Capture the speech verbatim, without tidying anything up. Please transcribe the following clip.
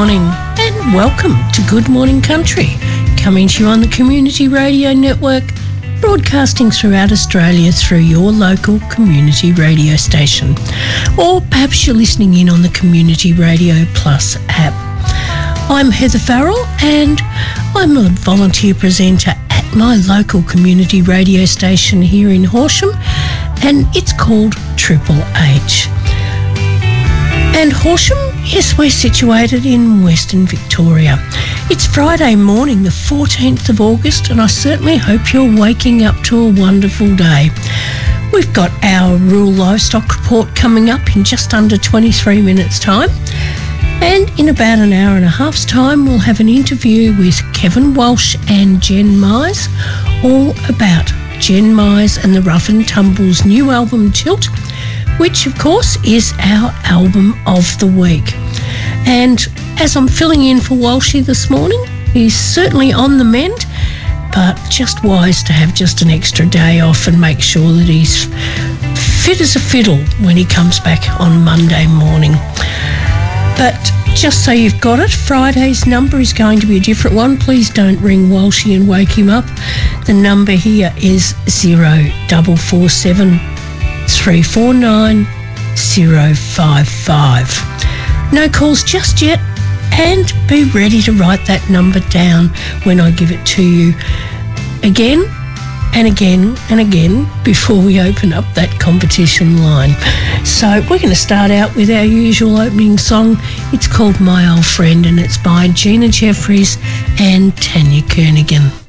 morning and welcome to Good Morning Country, coming to you on the Community Radio Network, broadcasting throughout Australia through your local community radio station. Or perhaps you're listening in on the Community Radio Plus app. I'm Heather Farrell and I'm a volunteer presenter at my local community radio station here in Horsham, and it's called Triple H. And Horsham, yes, we're situated in Western Victoria. It's Friday morning, the fourteenth of August, and I certainly hope you're waking up to a wonderful day. We've got our rural livestock report coming up in just under twenty-three minutes' time. And in about an hour and a half's time, we'll have an interview with Kevin Walsh and Jen Mize, all about Jen Mize and the Rough and Tumble's new album, Tilt, which, of course, is our album of the week. And as I'm filling in for Walshy this morning, he's certainly on the mend, but just wise to have just an extra day off and make sure that he's fit as a fiddle when he comes back on Monday morning. But just so you've got it, Friday's number is going to be a different one. Please don't ring Walshy and wake him up. The number here is zero four four seven three four nine zero five five. No calls just yet, and be ready to write that number down when I give it to you again and again and again before we open up that competition line. So we're going to start out with our usual opening song. It's called My Old Friend, and it's by Gina Jeffries and Tanya Kernaghan.